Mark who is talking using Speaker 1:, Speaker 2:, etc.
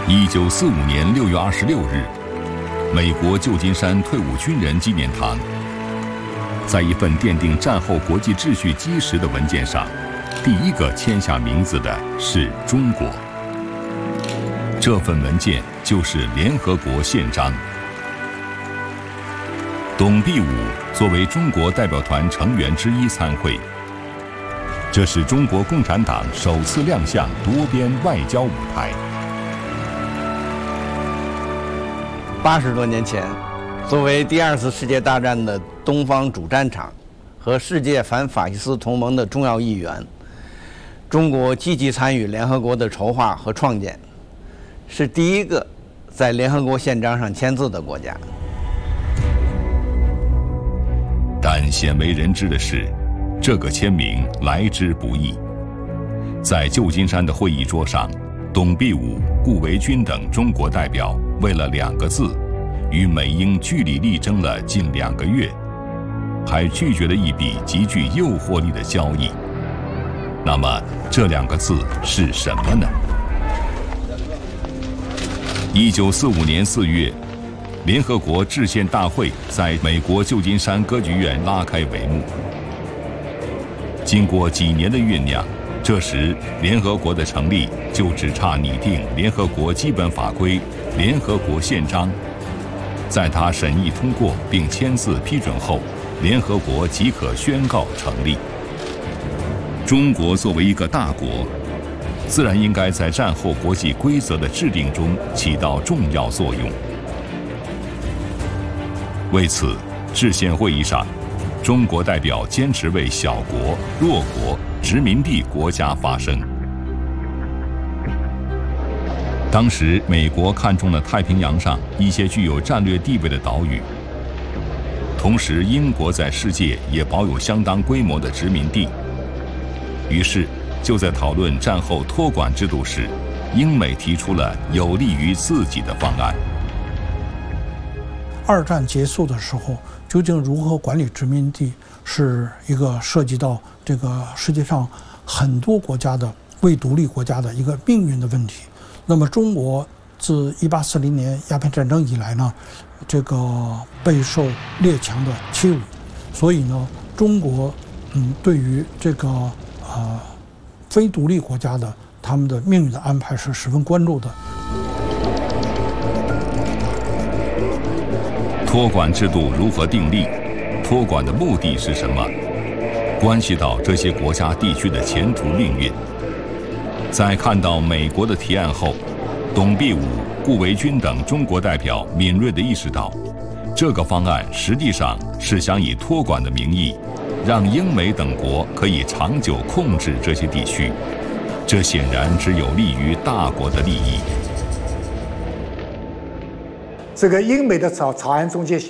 Speaker 1: 1945年6月26日，美国旧金山退伍军人纪念堂，在一份奠定战后国际秩序基石的文件上，第一个签下名字的是中国。这份文件就是联合国宪章。董必武作为中国代表团成员之一参会，这是中国共产党首次亮相多边外交舞台。
Speaker 2: 80多年前，作为第2次世界大战的东方主战场和世界反法西斯同盟的重要一员，中国积极参与联合国的筹划和创建，是第一个在联合国宪章上签字的国家。
Speaker 1: 但鲜为人知的是，这个签名来之不易。在旧金山的会议桌上，董必武、顾维钧等中国代表为了2个字，与美英据理力争了近2个月，还拒绝了一笔极具诱惑力的交易。那么这2个字是什么呢？1945年4月，联合国制宪大会在美国旧金山歌剧院拉开帷幕。经过几年的酝酿，这时联合国的成立就只差拟定联合国基本法规、联合国宪章。在它审议通过并签字批准后，联合国即可宣告成立。中国作为一个大国，自然应该在战后国际规则的制定中起到重要作用。为此，制宪会议上，中国代表坚持为小国、弱国、殖民地国家发声。当时，美国看中了太平洋上一些具有战略地位的岛屿，同时英国在世界也保有相当规模的殖民地。于是，就在讨论战后托管制度时，英美提出了有利于自己的方案。
Speaker 3: 2战结束的时候，究竟如何管理殖民地，是一个涉及到这个世界上很多国家的未独立国家的一个命运的问题。那么中国自1840年鸦片战争以来呢，这个备受列强的欺辱，所以呢，中国对于这个非独立国家的他们的命运的安排是十分关注的。
Speaker 1: 托管制度如何订立？托管的目的是什么？关系到这些国家地区的前途命运。在看到美国的提案后，董必武、顾维钧等中国代表敏锐地意识到，这个方案实际上是想以托管的名义，让英美等国可以长久控制这些地区。这显然只有利于大国的利益。
Speaker 4: 这个英美的草案中间